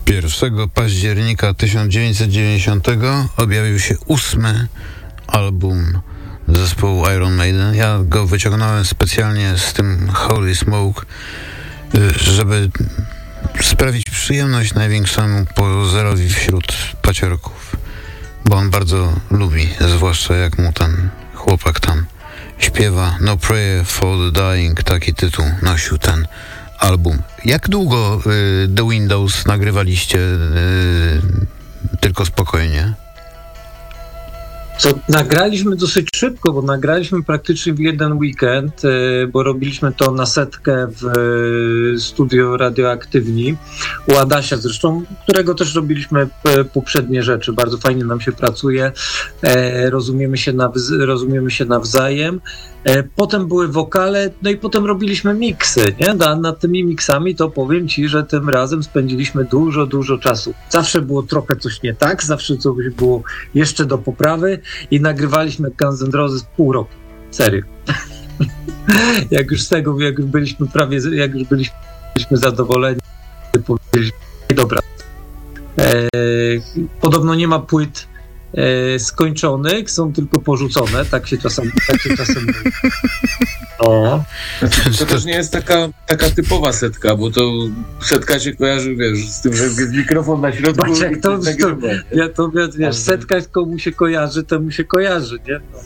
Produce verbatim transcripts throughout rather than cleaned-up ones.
pierwszego października tysiąc dziewięćset dziewięćdziesiątego objawił się ósmy album zespołu Iron Maiden. Ja go wyciągnąłem specjalnie z tym Holy Smoke, żeby sprawić przyjemność największemu pozerowi wśród paciorków, bo on bardzo lubi, zwłaszcza jak mu ten chłopak tam śpiewa No Prayer for the Dying, taki tytuł nosił ten album. Jak długo y, The Windows nagrywaliście y, tylko spokojnie? Co, nagraliśmy dosyć szybko, bo nagraliśmy praktycznie w jeden weekend, y, bo robiliśmy to na setkę w y, studio Radioaktywni u Adasia zresztą, którego też robiliśmy p- poprzednie rzeczy. Bardzo fajnie nam się pracuje, e, rozumiemy się nawz- rozumiemy się nawzajem. E, potem były wokale, no i potem robiliśmy miksy, nie? Na, nad tymi miksami to powiem ci, że tym razem spędziliśmy dużo, dużo czasu. Zawsze było trochę coś nie tak, zawsze coś było jeszcze do poprawy i nagrywaliśmy Guns N' Roses pół roku. Serio. Jak już z tego, jak już byliśmy prawie, jak już byliśmy, byliśmy zadowoleni, powiedzieliśmy, dobra. E, podobno nie ma płyt e, skończonych, są tylko porzucone, tak się czasem, tak się czasem mówi. O. To też nie jest taka, taka typowa setka, bo to setka się kojarzy, wiesz, z tym, że jest mikrofon na środku. Patrz, jak to, to, to, ja to wiesz, setka komu się kojarzy, temu się kojarzy, nie? No.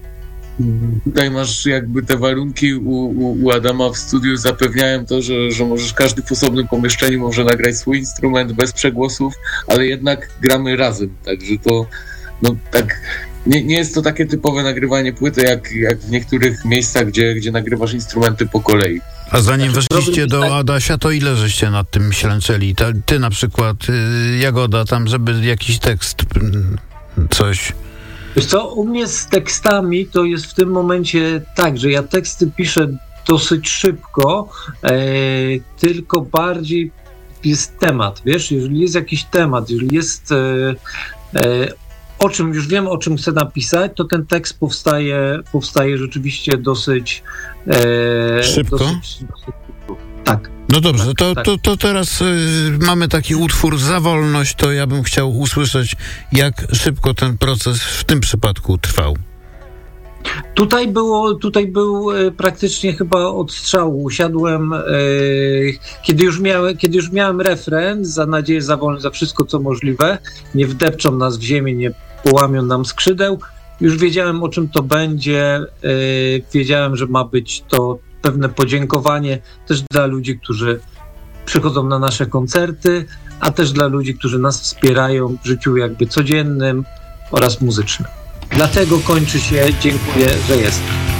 Tutaj masz jakby te warunki u, u, u Adama w studiu zapewniają to, że, że możesz każdy w osobnym pomieszczeniu może nagrać swój instrument bez przegłosów, ale jednak gramy razem, także to no tak nie, nie jest to takie typowe nagrywanie płyty jak, jak w niektórych miejscach, gdzie, gdzie nagrywasz instrumenty po kolei. A zanim znaczy, weszliście do Adasia, to ile żeście nad tym ślęczeli? Ta, ty na przykład, y, Jagoda, tam żeby jakiś tekst, y, coś... Wiesz co, u mnie z tekstami to jest w tym momencie tak, że ja teksty piszę dosyć szybko, e, tylko bardziej jest temat, wiesz, jeżeli jest jakiś temat, jeżeli jest e, e, o czym, już wiem o czym chcę napisać, to ten tekst powstaje, powstaje rzeczywiście dosyć e, szybko? Dosyć, dosyć, tak. No dobrze, tak, to, tak. to, to teraz y, mamy taki utwór Za wolność, to ja bym chciał usłyszeć, jak szybko ten proces w tym przypadku trwał. Tutaj było, tutaj był e, praktycznie chyba od strzału. Usiadłem, e, kiedy, już miałem, kiedy już miałem refren, za nadzieję, za wolność, za wszystko co możliwe, nie wdepczą nas w ziemię, nie połamią nam skrzydeł. Już wiedziałem o czym to będzie, e, wiedziałem, że ma być to pewne podziękowanie też dla ludzi, którzy przychodzą na nasze koncerty, a też dla ludzi, którzy nas wspierają w życiu jakby codziennym oraz muzycznym. Dlatego kończy się Dziękuję, że jestem.